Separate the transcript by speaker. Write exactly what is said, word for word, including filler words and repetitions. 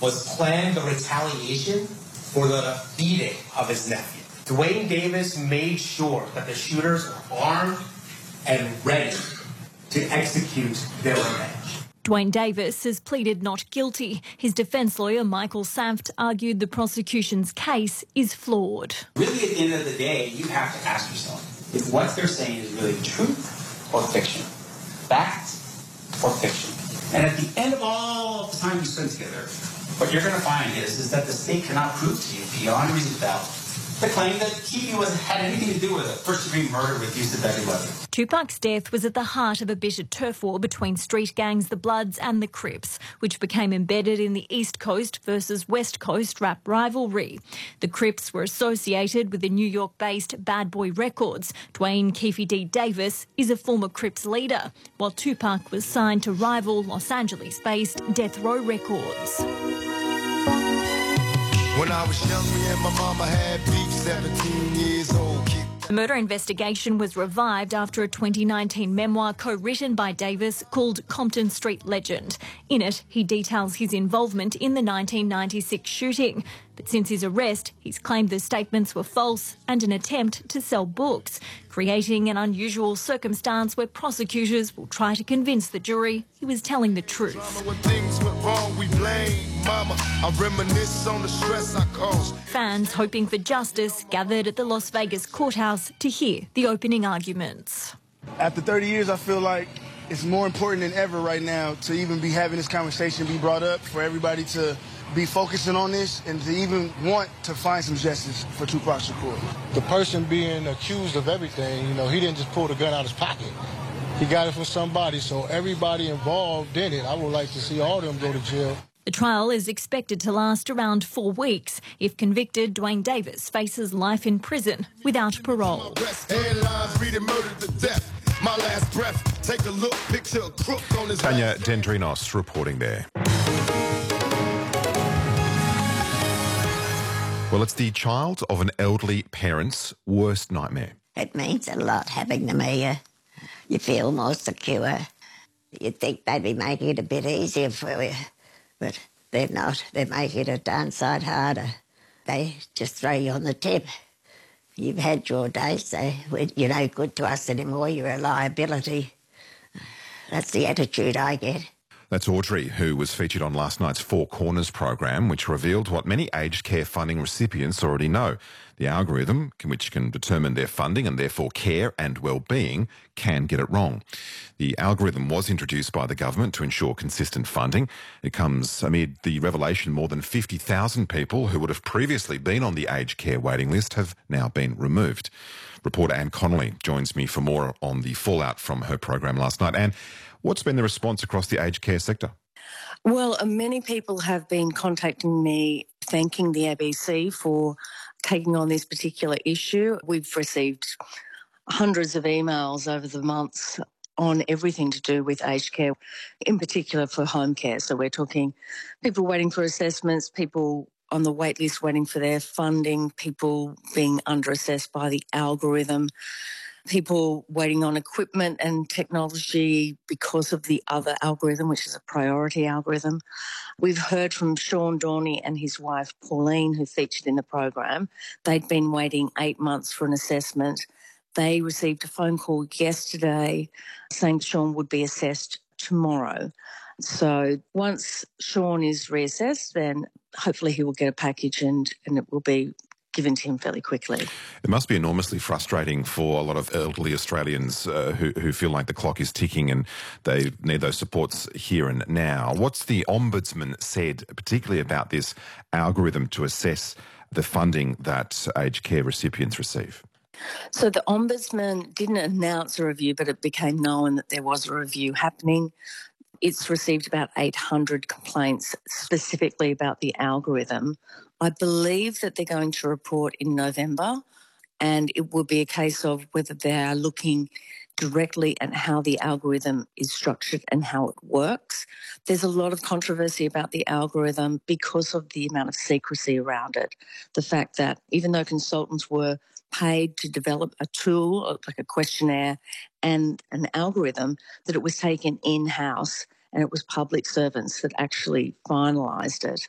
Speaker 1: was plan the retaliation for the beating of his nephew. Dwayne Davis made sure that the shooters were armed and ready to execute their revenge.
Speaker 2: Dwayne Davis has pleaded not guilty. His defence lawyer, Michael Saft, argued the prosecution's case is flawed.
Speaker 3: Really, at the end of the day, you have to ask yourself if what they're saying is really truth or fiction, fact or fiction. And at the end of all the time you spend together, what you're going to find is, is that the state cannot prove to you beyond a reasonable doubt the claim that he was had anything to do with a first-degree murder with use of deadly weapons.
Speaker 2: Tupac's death was at the heart of a bitter turf war between street gangs, the Bloods and the Crips, which became embedded in the East Coast versus West Coast rap rivalry. The Crips were associated with the New York-based Bad Boy Records. Dwayne Keefe D. Davis is a former Crips leader, while Tupac was signed to rival Los Angeles-based Death Row Records.
Speaker 4: When I was young, me and my mama had beef, seventeen years old.
Speaker 2: The murder investigation was revived after a twenty nineteen memoir co-written by Davis called Compton Street Legend. In it, he details his involvement in the nineteen ninety-six shooting. But since his arrest, he's claimed the statements were false and an attempt to sell books, creating an unusual circumstance where prosecutors will try to convince the jury he was telling the truth.
Speaker 4: When things went wrong, we blame mama. I reminisce on the stress I caused.
Speaker 2: Fans hoping for justice gathered at the Las Vegas courthouse to hear the opening arguments.
Speaker 5: After thirty years, I feel like it's more important than ever right now to even be having this conversation be brought up, for everybody to be focusing on this and to even want to find some justice for Tupac Shakur.
Speaker 6: The person being accused of everything, you know, he didn't just pull the gun out of his pocket. He got it from somebody, so everybody involved in it, I would like to see all of them go to jail.
Speaker 2: The trial is expected to last around four weeks. If convicted, Dwayne Davis faces life in prison without parole.
Speaker 7: Tanya Dendrinos reporting there. Well, it's the child of an elderly parent's worst nightmare.
Speaker 8: It means a lot having them here. You feel more secure. You'd think they'd be making it a bit easier for you, but they're not. They're making it a darn sight harder. They just throw you on the tip. You've had your day, so you're no good to us anymore. You're a liability. That's the attitude I get.
Speaker 7: That's Audrey, who was featured on last night's Four Corners program, which revealed what many aged care funding recipients already know. The algorithm, which can determine their funding and therefore care and well-being, can get it wrong. The algorithm was introduced by the government to ensure consistent funding. It comes amid the revelation more than fifty thousand people who would have previously been on the aged care waiting list have now been removed. Reporter Anne Connolly joins me for more on the fallout from her program last night. Anne, what's been the response across the aged care sector?
Speaker 9: Well, uh, many people have been contacting me thanking the A B C for taking on this particular issue. We've received hundreds of emails over the months on everything to do with aged care, in particular for home care. So we're talking people waiting for assessments, people on the wait list waiting for their funding, people being under-assessed by the algorithm, people waiting on equipment and technology because of the other algorithm, which is a priority algorithm. We've heard from Sean Dorney and his wife Pauline, who featured in the program. They'd been waiting eight months for an assessment. They received a phone call yesterday saying Sean would be assessed tomorrow. So once Sean is reassessed, then hopefully he will get a package and, and it will be given to him fairly quickly.
Speaker 7: It must be enormously frustrating for a lot of elderly Australians uh, who, who feel like the clock is ticking and they need those supports here and now. What's the Ombudsman said, particularly about this algorithm to assess the funding that aged care recipients receive?
Speaker 9: So the Ombudsman didn't announce a review, but it became known that there was a review happening. It's received about eight hundred complaints specifically about the algorithm. I believe that they're going to report in November, and it will be a case of whether they are looking directly at how the algorithm is structured and how it works. There's a lot of controversy about the algorithm because of the amount of secrecy around it. The fact that even though consultants were paid to develop a tool, like a questionnaire and an algorithm, that it was taken in-house and it was public servants that actually finalised it.